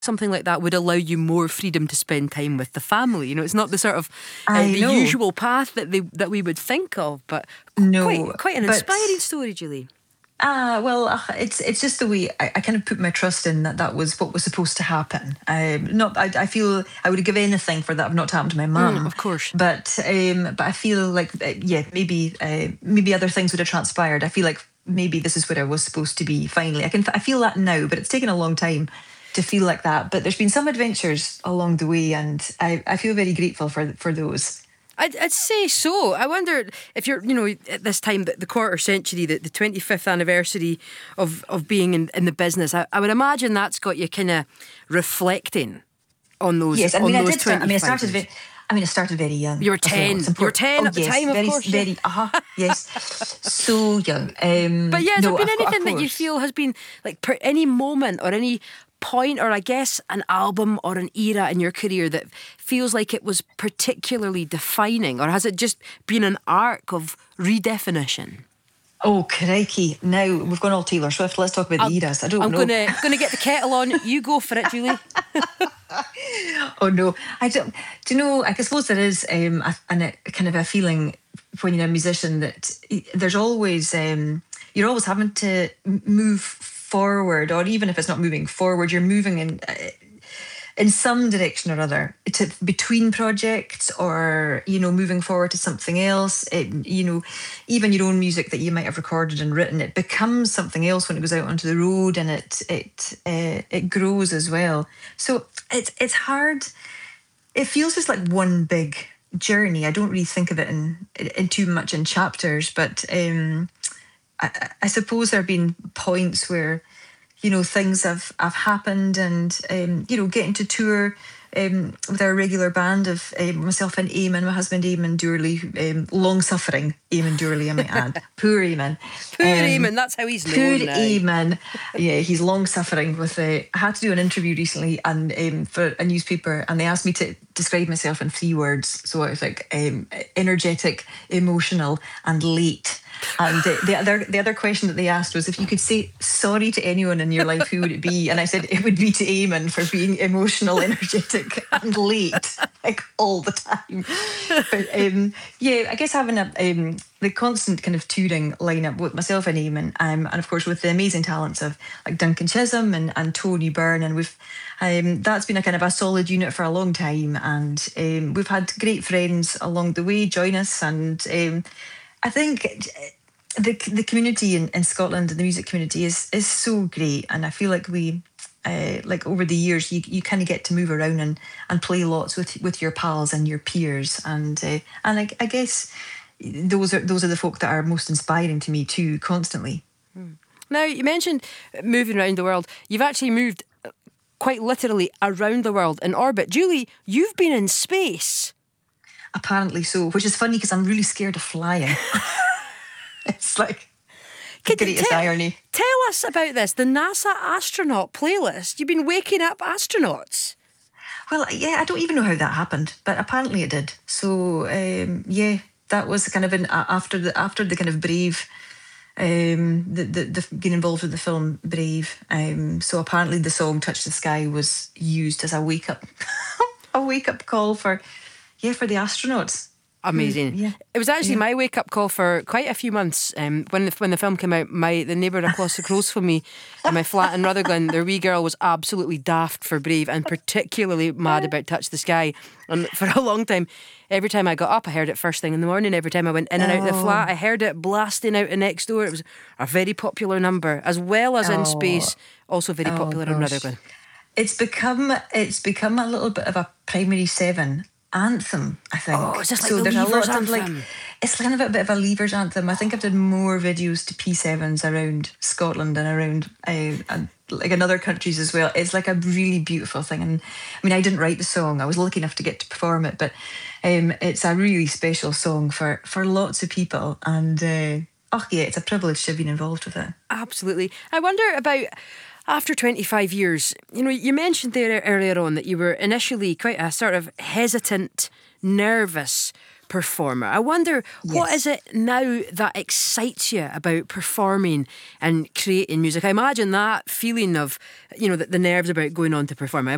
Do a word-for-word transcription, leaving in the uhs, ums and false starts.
something like that would allow you more freedom to spend time with the family. You know, it's not the sort of uh, I the know. usual path that they that we would think of, but No, quite quite an but- inspiring story, Julie. Ah, well, uh, it's it's just the way I, I kind of put my trust in that that was what was supposed to happen. Um, not, I, I feel I would give anything for that have not to happen to my mum. Mm, of course. But um, but I feel like uh, yeah, maybe uh, maybe other things would have transpired. I feel like maybe this is where I was supposed to be. Finally, I can I feel that now, but it's taken a long time to feel like that. But there's been some adventures along the way, and I, I feel very grateful for for those. I'd, I'd say so. I wonder if you're, you know, at this time, the, the quarter century, the, the twenty-fifth anniversary of, of being in, in the business, I, I would imagine that's got you kind of reflecting on those. Yes, I on mean, I those did. Start, I mean, I started. years. Very, I mean, I started very young. You were as well. ten. It's You were important. ten Oh, at the yes, time, of very, course. yeah. Very, uh-huh, yes, so young. Um, But yeah, has no, there been of course- anything of that you course. feel has been like per, any moment or any point, or I guess an album or an era in your career that feels like it was particularly defining, or has it just been an arc of redefinition? Oh, crikey. Now we've gone all Taylor Swift. Let's talk about the eras. I don't I'm know. gonna gonna get the kettle on. You go for it, Julie. Oh, no. I don't. Do you know, I suppose there is um, a, a, a kind of a feeling when you're a musician that there's always, um, you're always having to m- move forward, or even if it's not moving forward, you're moving in uh, in some direction or other, to between projects, or you know, moving forward to something else. It, you know, even your own music that you might have recorded and written, it becomes something else when it goes out onto the road, and it it uh, it grows as well. So it's it's hard. It feels just like one big journey. I don't really think of it in in too much in chapters, but um, I, I suppose there have been points where, you know, things have, have happened, and, um, you know, getting to tour um, with our regular band of um, myself and Eamon, my husband Eamon Dourley, um, long-suffering Eamon Dourley, I might add. Poor Eamon. Poor Um, Eamon, that's how he's known Poor now. Eamon. Yeah, he's long-suffering with... Uh, I had to do an interview recently and um, for a newspaper, and they asked me to describe myself in three words. So I was like, um, energetic, emotional, and late. And uh, the other the other question that they asked was, if you could say sorry to anyone in your life, who would it be? And I said it would be to Eamon for being emotional, energetic, and late, like all the time. But um, yeah, I guess having a um, the constant kind of touring lineup with myself and Eamon, um, and of course with the amazing talents of like Duncan Chisholm and, and Tony Byrne, and we've um, that's been a kind of a solid unit for a long time, and um, we've had great friends along the way join us, and um, I think the the community in, in Scotland, and the music community is is so great, and I feel like we, uh, like over the years, you you kind of get to move around and, and play lots with with your pals and your peers, and uh, and I, I guess those are those are the folk that are most inspiring to me too, constantly. Now, you mentioned moving around the world. You've actually moved quite literally around the world in orbit. Julie, you've been in space. Apparently so, which is funny because I'm really scared of flying. It's like the Could you greatest te- irony. Tell us about this, the NASA astronaut playlist. You've been waking up astronauts. Well, yeah, I don't even know how that happened, but apparently it did. So um, yeah, that was kind of an uh, after the after the kind of Brave, um, the, the the getting involved with the film Brave. Um, so apparently the song "Touch the Sky" was used as a wake up, a wake up call for, yeah, for the astronauts. Amazing. Mm, yeah. It was actually Yeah. my wake up call for quite a few months. Um, when the, when the film came out, my the neighbour across the close from me in my flat in Rutherglen, their wee girl was absolutely daft for Brave, and particularly mad about Touch the Sky. And for a long time, every time I got up, I heard it first thing in the morning. Every time I went in and out the Oh. flat, I heard it blasting out the next door. It was a very popular number, as well as in Oh. space, also very Oh, popular in gosh. Rutherglen. It's become it's become a little bit of a Primary Seven anthem, I think. Oh, it's just like so the there's a Leavers lot of like anthem. it's kind of a bit of a Leavers anthem. I think I've done more videos to P sevens around Scotland and around uh, and like in other countries as well. It's like a really beautiful thing, and I mean, I didn't write the song. I was lucky enough to get to perform it, but um, it's a really special song for for lots of people, and uh, oh yeah, it's a privilege to have been involved with it. Absolutely. I wonder about after twenty-five years, you know, you mentioned there earlier on that you were initially quite a sort of hesitant, nervous performer. I wonder, what Yes. is it now that excites you about performing and creating music? I imagine that feeling of, you know, the, the nerves about going on to perform. I